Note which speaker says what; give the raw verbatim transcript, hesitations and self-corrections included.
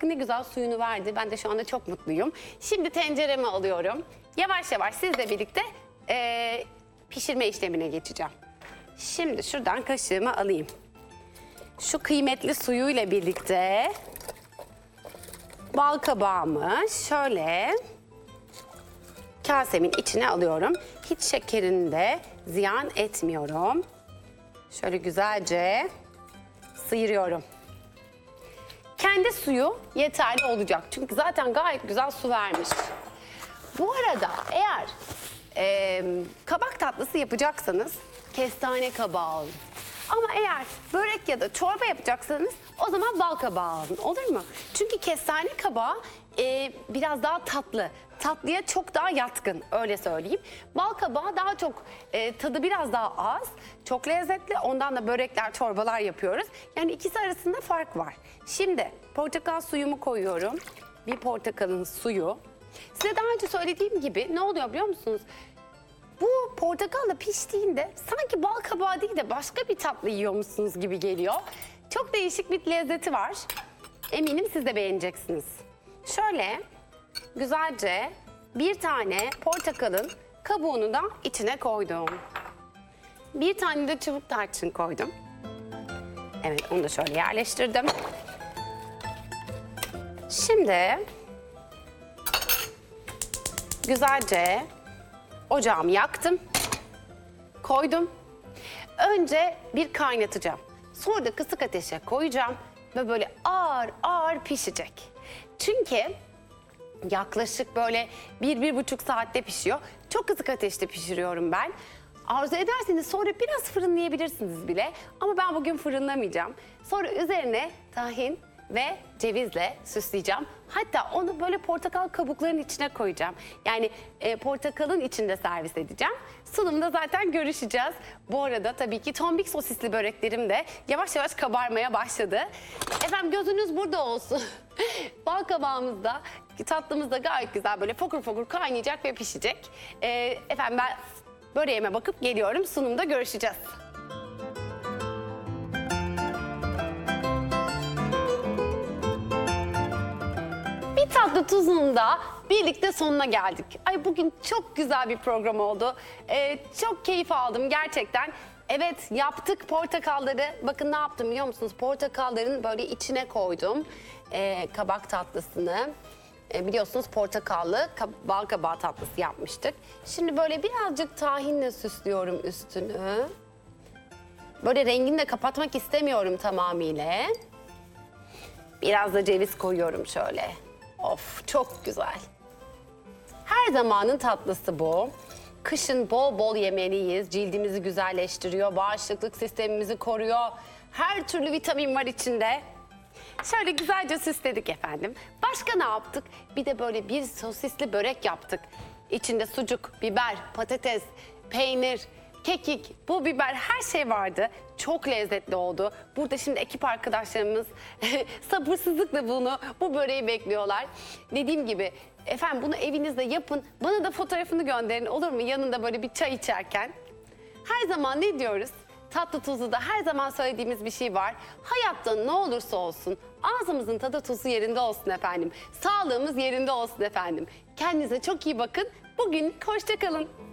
Speaker 1: bakın ne güzel suyunu verdi. Ben de şu anda çok mutluyum. Şimdi tenceremi alıyorum. Yavaş yavaş sizle birlikte e, pişirme işlemine geçeceğim. Şimdi şuradan kaşığımı alayım. Şu kıymetli suyuyla birlikte bal kabağımı şöyle kasemin içine alıyorum. Hiç şekerini de ziyan etmiyorum. Şöyle güzelce sıyırıyorum. Kendi suyu yeterli olacak. Çünkü zaten gayet güzel su vermiş. Bu arada eğer e, kabak tatlısı yapacaksanız kestane kabağı alın. Ama eğer börek ya da çorba yapacaksanız o zaman bal kabağı alın. Olur mu? Çünkü kestane kabağı e, biraz daha tatlı. Tatlıya çok daha yatkın, öyle söyleyeyim. Bal kabağı daha çok e, tadı biraz daha az. Çok lezzetli. Ondan da börekler, çorbalar yapıyoruz. Yani ikisi arasında fark var. Şimdi portakal suyumu koyuyorum. Bir portakalın suyu. Size daha önce söylediğim gibi ne oluyor biliyor musunuz? Bu portakalla piştiğinde sanki bal kabağı değil de başka bir tatlı yiyormuşsunuz gibi geliyor. Çok değişik bir lezzeti var. Eminim siz de beğeneceksiniz. Şöyle güzelce bir tane portakalın kabuğunu da içine koydum. Bir tane de çubuk tarçın koydum. Evet, onu da şöyle yerleştirdim. Şimdi güzelce ocağımı yaktım, koydum. Önce bir kaynatacağım. Sonra da kısık ateşe koyacağım ve böyle ağır ağır pişecek. Çünkü yaklaşık böyle bir, bir buçuk saatte pişiyor. Çok kısık ateşte pişiriyorum ben. Arzu ederseniz sonra biraz fırınlayabilirsiniz bile. Ama ben bugün fırınlamayacağım. Sonra üzerine tahin ve cevizle süsleyeceğim. Hatta onu böyle portakal kabuklarının içine koyacağım. Yani e, portakalın içinde servis edeceğim. Sunumda zaten görüşeceğiz. Bu arada tabii ki tombik sosisli böreklerim de yavaş yavaş kabarmaya başladı. Efendim gözünüz burada olsun. Bal kabağımız da, tatlımız da gayet güzel böyle fokur fokur kaynayacak ve pişecek. E, efendim ben böreğime bakıp geliyorum. Sunumda görüşeceğiz. Tatlı tuzunun da birlikte sonuna geldik. Ay bugün çok güzel bir program oldu. Ee, çok keyif aldım gerçekten. Evet yaptık portakalları. Bakın ne yaptım biliyor musunuz? Portakalların böyle içine koydum ee, kabak tatlısını. Ee, biliyorsunuz portakallı bal kabağı tatlısı yapmıştık. Şimdi böyle birazcık tahinle süslüyorum üstünü. Böyle rengini de kapatmak istemiyorum tamamıyla. Biraz da ceviz koyuyorum şöyle. Of çok güzel. Her zamanın tatlısı bu. Kışın bol bol yemeliyiz. Cildimizi güzelleştiriyor, bağışıklık sistemimizi koruyor. Her türlü vitamin var içinde. Şöyle güzelce süsledik efendim. Başka ne yaptık? Bir de böyle bir sosisli börek yaptık. İçinde sucuk, biber, patates, peynir, kekik, pul biber her şey vardı. Çok lezzetli oldu. Burada şimdi ekip arkadaşlarımız sabırsızlıkla bunu, bu böreği bekliyorlar. Dediğim gibi efendim bunu evinizde yapın. Bana da fotoğrafını gönderin olur mu? Yanında böyle bir çay içerken. Her zaman ne diyoruz? Tatlı tuzlu da her zaman söylediğimiz bir şey var. Hayatta ne olursa olsun ağzımızın tadı tuzu yerinde olsun efendim. Sağlığımız yerinde olsun efendim. Kendinize çok iyi bakın. Bugün hoşça kalın.